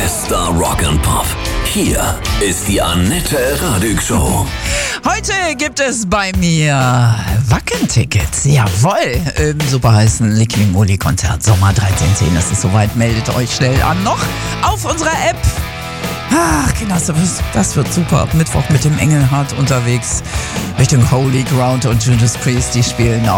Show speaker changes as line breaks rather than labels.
Bester Rock and Pop. Hier ist die Annette Radig Show.
Heute gibt es bei mir Wacken-Tickets. Jawohl, im super heißen Liqui Moly Konzert Sommer 1310. Es ist soweit, meldet euch schnell an. Noch auf unserer App. Ach, Kinder, das wird super. Mittwoch mit dem Engelhardt unterwegs Richtung Holy Ground und Judas Priest, die spielen auch.